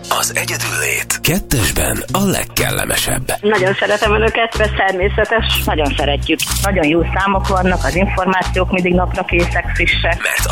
Az egyedüllét kettesben a legkellemesebb. Nagyon szeretem önöket, ez természetes. Nagyon szeretjük. Nagyon jó számok vannak, az információk mindig napra készek, frissek. Mert